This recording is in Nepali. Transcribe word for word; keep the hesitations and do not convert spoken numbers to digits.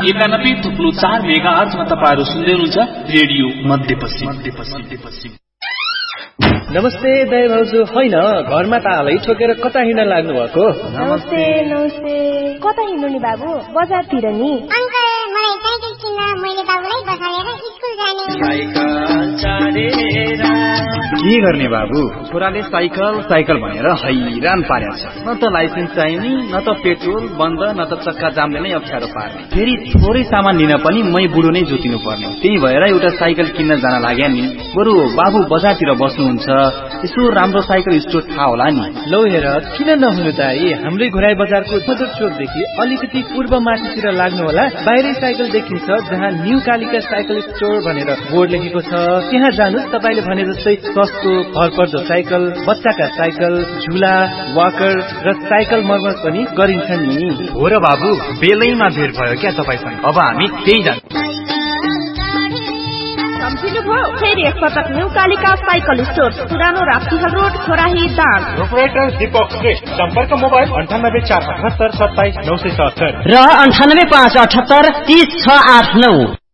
एकानब्बे थुप्लो चार मेगा आर्चमा तपाईँहरू सुन्दै हुनुहुन्छ रेडियो मध्यपश्चिम मध्यपश्चिम। नमस्ते दाइ भाउजू, होइन घरमा तालै ठोकेर कता हिँड्न लाग्नु भएको? नमस्ते नमस्ते। कता हिँड्नु नि बाबु? बजारतिर नि। अंकल मलाई साइकल किन्न मैले बाबुलाई बसालेर स्कुल जाने। साइकल चढेर के गर्ने बाबु? छोराले साइकल साइकल भनेर हैरान पारेछ। न त लाइसेन्स चाहिने, न त पेट्रोल बन्द, न त चक्का जामले नै अप्ठ्यारो पार्ने। फेरि थोरै सामान लिन पनि मै बुढो नै जोतिनु पर्ने। त्यही भएर एउटा साइकल किन्न जान लाग्या नि। बरु बाबु बजारतिर बस्नुहुन्छ, यसो राम्रो साइकल स्टोर थाहा होला नि। लौ हेर, किन नहुनु दाइ? हाम्रै घोराई बजारको मदर चोकदेखि अलिकति पूर्व माथितिर लाग्नु होला। बाहिरै साइकल देखिन्छ जहाँ न्यू कालिका साइकल स्टोर भनेर बोर्ड लेखेको छ। त्यहाँ जानुस्, तपाईले भने जस्तै सस्तो भरपर्दो साइकल, बच्चाका साइकल, झुला, वाकर र साइकल मर्मत पनि गरिन्छ नि। हो र बाबु, बेलैमा भेट भयो क्या तपाईसँग। अब हामी त्यही जान्छौँ। फेरि एकपटक न्यू कालिका साइकल स्टोर, पुरानो राप्तीहल रोड, छोराही दाङ। प्रोपराइटर दीपक श्रेष्ठ। सम्पर्क मोबाइल अन्ठानब्बे चार अठहत्तर सत्ताइस नौ सय सत्तर र अन्ठानब्बे पाँच अठहत्तर तीस छ आठ नौ।